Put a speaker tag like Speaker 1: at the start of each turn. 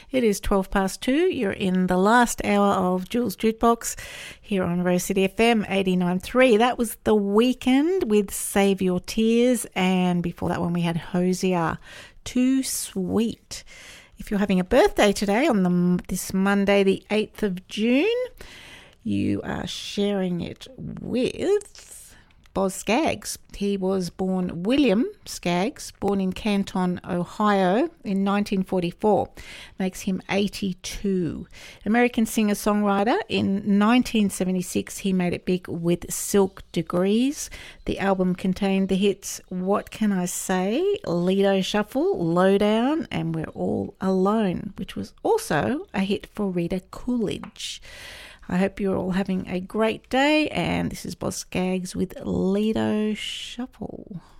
Speaker 1: It is 12 past 2. You're in the last hour of Jules Jukebox here on Rose City FM 89.3. That was The Weeknd with Save Your Tears, and before that one we had Hosier, Too Sweet. If you're having a birthday today on this Monday, the 8th of June, you are sharing it with Boz Scaggs. He was born William Scaggs, born in Canton, Ohio in 1944. Makes him 82. American singer-songwriter. In 1976, he made it big with Silk Degrees. The album contained the hits What Can I Say, Lido Shuffle, Lowdown, and We're All Alone, which was also a hit for Rita Coolidge. I hope you're all having a great day, and this is Boz Scaggs with Lido Shuffle.